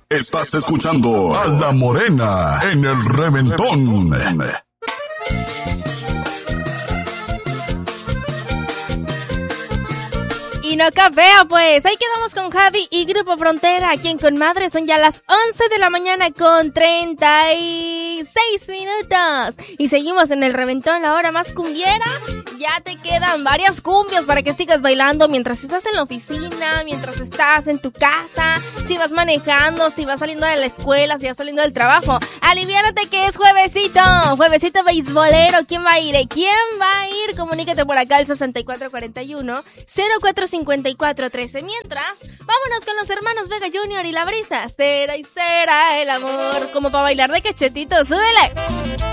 Estás escuchando a La Morena en el Reventón. Y no capea, pues. Ahí quedamos con Javi y Grupo Frontera. Aquí en Conmadre son ya las 11 de la mañana con 36 minutos. Y seguimos en el Reventón, la hora más cumbiera. Ya te quedan varias cumbias para que sigas bailando mientras estás en la oficina, mientras estás en tu casa, si vas manejando, si vas saliendo de la escuela, si vas saliendo del trabajo. Aliviánate que es juevesito beisbolero. ¿Quién va a ir? ¿Quién va a ir? Comunícate por acá al 6441-045413. Mientras, vámonos con los hermanos Vega Jr. y La Brisa. Cera y cera el amor. Como para bailar de cachetito, súbele.